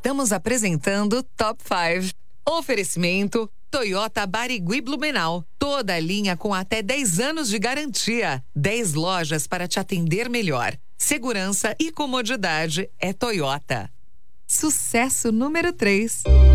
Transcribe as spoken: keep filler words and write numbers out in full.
Estamos apresentando Top cinco. Oferecimento Toyota Barigui Blumenau. Toda a linha com até dez anos de garantia. dez lojas para te atender melhor. Segurança e comodidade é Toyota. Sucesso número três.